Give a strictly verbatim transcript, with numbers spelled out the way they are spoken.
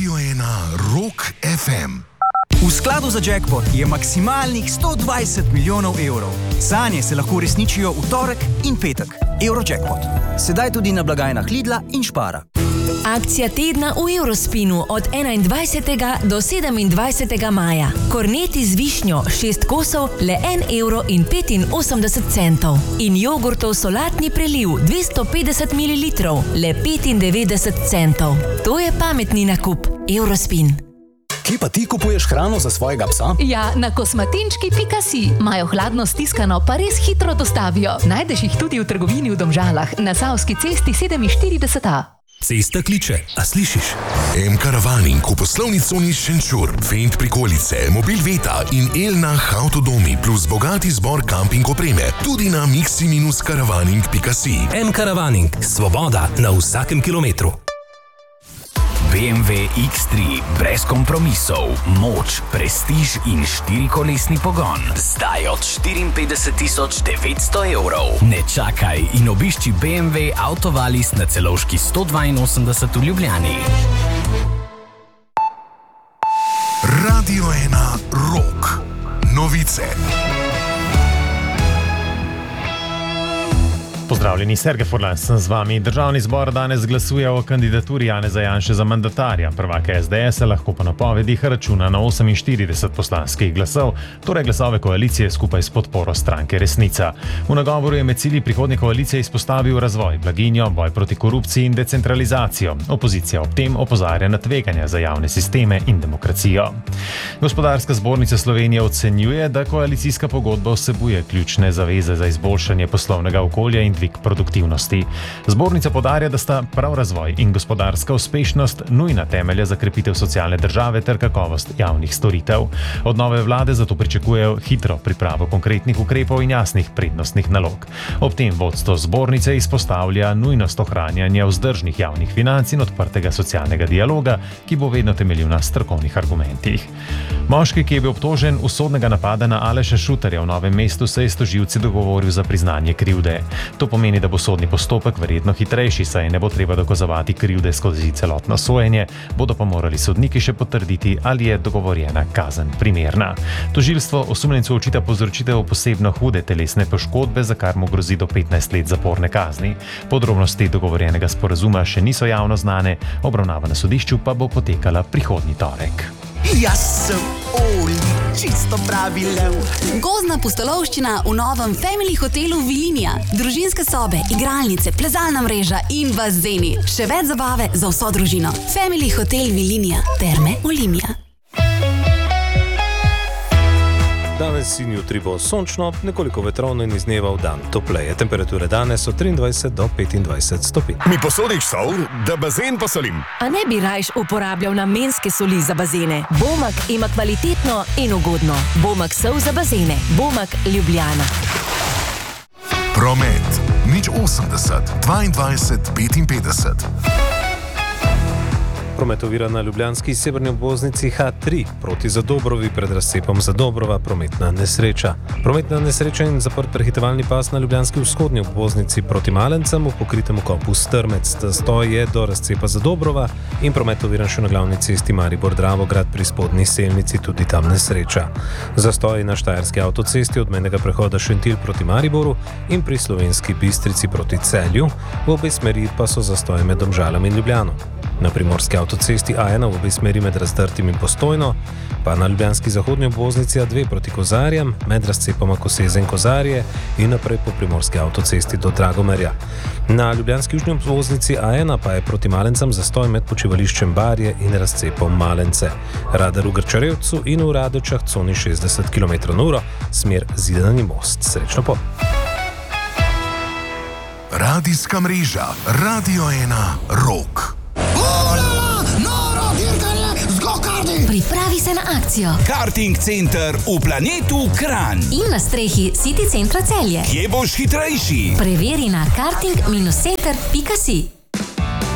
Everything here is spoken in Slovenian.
Radio ena Rock ef em. V skladu za jackpot je maksimalnih sto dvajset milijonov evrov. Sanje se lahko resničijo v torek in petek. Eurojackpot. Sedaj tudi na blagajnah Lidla in Spara. Akcija tedna v Eurospinu od enaindvajsetega do sedemindvajsetega maja. Korneti z višnjo šest kosov, le en evro in petinosemdeset centov. In jogurtov solatni preliv dvesto petdeset mililitrov, le petindevetdeset centov. To je pametni nakup. Eurospin. Kje pa ti kupuješ hrano za svojega psa? Ja, na kosmatinčki pika si. Imajo hladno stiskano, pa res hitro dostavijo. Najdeš jih tudi v trgovini v Domžalah, na Savski cesti sedeminštirideset A. Cesta kliče, a slišiš? M-Karavaning v poslovni coni Šenčur, Fendt prikolice, Mobil Veta in Elnah Avtodomi plus bogati zbor kamping opreme. Tudi na mixi minus karavaning pika si. M-Karavaning. Svoboda na vsakem kilometru. bé em vé iks tri, brez kompromisov, moč, prestiž in štirikolesni pogon. Zdaj od štiriinpetdeset tisoč devetsto evrov. Ne čakaj in obišči bé em vé Autovalis na Celovški sto dvainosemdeset v Ljubljani. Radio ena Rock. Novice. Pozdravljeni, Sergej Furlan sem z vami. Državni zbor danes glasuje o kandidaturi Janeza Janše za mandatarja. Prvaka es de esa lahko po napovedih računa na oseminštirideset poslanskih glasov, torej glasove koalicije skupaj s podporo stranke Resnica. V nagovoru je med cilji prihodnje koalicije izpostavil razvoj, blaginjo, boj proti korupciji in decentralizacijo. Opozicija ob tem opozarja na tveganja za javne sisteme in demokracijo. Gospodarska zbornica Slovenije ocenjuje, da koalicijska pogodba vsebuje ključne zaveze za izboljšanje poslovnega okolja in dvig produktivnosti. Zbornica podarja, da sta prav razvoj in gospodarska uspešnost nujna temelja za krepitev socialne države ter kakovost javnih storitev. Od nove vlade zato pričakujejo hitro pripravo konkretnih ukrepov in jasnih prednostnih nalog. Ob tem vodstvo zbornice izpostavlja nujnost ohranjanja vzdržnih javnih financ in odprtega socialnega dialoga, ki bo vedno temeljil na strokovnih argumentih. Moški, ki je bil obtožen usodnega napada na Aleša Šutarja v Novem mestu, se je s tožilci dogovoril za priznanje krivde. To pomeni, da bo sodni postopek verjetno hitrejši, saj ne bo treba dokazovati krivde skozi celotno sojenje, bodo pa morali sodniki še potrditi, ali je dogovorjena kazen primerna. Tožilstvo osumljencu očita povzročitev posebno hude telesne poškodbe, za kar mu grozi do petnajst let zaporne kazni. Podrobnosti dogovorjenega sporazuma še niso javno znane, obravnava na sodišču pa bo potekala prihodnji torek. Jaz sem Oli, čisto pravi lev. Gozdna pustolovščina v novem Family hotelu Vilinija. Družinske sobe, igralnice, plezalna mreža in bazeni. Še več zabave za vso družino. Family hotel Vilinija. Terme Olimia. Danes in jutri bo sončno, nekoliko vetrovno in iz dneva v dan topleje. Temperature danes od triindvajset do petindvajset stopinj. Mi posodiš sol, da bazen posolim. A ne bi rajš uporabljal namenske soli za bazene? Bomak ima kvalitetno in ugodno. Bomak sol za bazene. Bomak Ljubljana. Promet. Nič osemdeset, dvaindvajset, petinpetdeset. Promet ovira na ljubljanski severni obvoznici ha tri proti Zadobrovi pred razcepom Zadobrova, prometna nesreča. Prometna nesreča in zaprt prehitevalni pas na ljubljanski vzhodni obvoznici proti Malencem v pokritem kopu Strmec. Zastoj je do razcepa Zadobrova in promet oviran še na glavni cesti Maribor-Dravograd pri spodnji selnici, tudi tam nesreča. Zastoj na Štajerski avtocesti od mejnega prehoda Šentilj proti Mariboru in pri Slovenski Bistrici proti Celju, v obe smeri pa so zastoje med Domžalami in Ljubljano. Na primorski avtocesti A ena v obe smeri med Razdrtim in Postojno, pa na ljubljanski zahodnji obvoznici A dve proti Kozarjem, med razcepoma Koseze in Kozarje in naprej po primorski avtocesti do Dragomerja. Na ljubljanski južni obvoznici A ena pa je proti Malencem zastoj med počivališčem Barje in razcepom Malence. Radar v Grčarevcu in v Radečah coni šestdeset kilometrov na uro, smer Zidani most. Srečno pot! Radijska mreža Radio ena Rock. Pripravi se na akcijo. Karting center v planetu Kranj. In na strehi City centra Celje. Kje boš hitrejši? Preveri na karting dash center pika si.